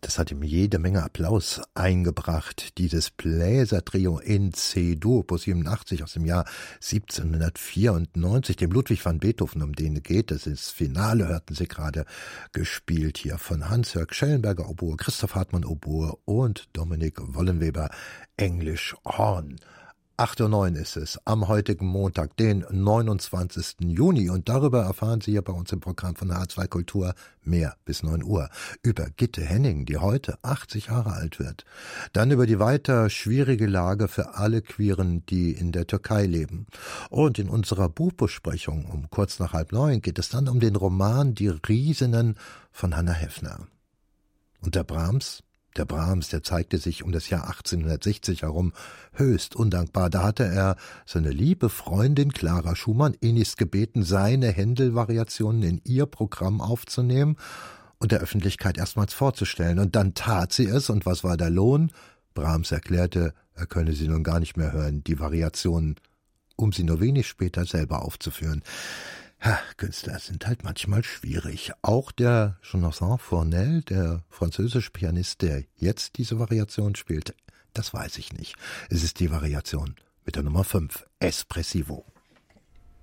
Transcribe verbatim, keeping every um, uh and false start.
Das hat ihm jede Menge Applaus eingebracht. Dieses Bläsertrio in C-Dur, Opus siebenundachtzig aus dem Jahr siebzehnhundertvierundneunzig, dem Ludwig van Beethoven, um den es geht. Das ist das Finale, hörten Sie gerade, gespielt hier von Hans-Jörg Schellenberger Oboe, Christoph Hartmann Oboe und Dominik Wollenweber Englisch Horn. acht Uhr neun ist es, am heutigen Montag, den neunundzwanzigsten Juni. Und darüber erfahren Sie ja bei uns im Programm von H R zwei Kultur mehr bis neun Uhr. Über Gitte Henning, die heute achtzig Jahre alt wird. Dann über die weiter schwierige Lage für alle Queeren, die in der Türkei leben. Und in unserer Buchbesprechung um kurz nach halb neun geht es dann um den Roman Die Riesinnen von Hannah Heffner. Und der Brahms? Der Brahms, der zeigte sich um das Jahr achtzehnhundertsechzig herum höchst undankbar. Da hatte er seine liebe Freundin Clara Schumann innigst gebeten, seine Händel-Variationen in ihr Programm aufzunehmen und der Öffentlichkeit erstmals vorzustellen. Und dann tat sie es, und was war der Lohn? Brahms erklärte, er könne sie nun gar nicht mehr hören, die Variationen, um sie nur wenig später selber aufzuführen. Ha, Künstler sind halt manchmal schwierig. Auch der Jonathan Fournel, der französische Pianist, der jetzt diese Variation spielt, das weiß ich nicht. Es ist die Variation mit der Nummer fünf, Espressivo.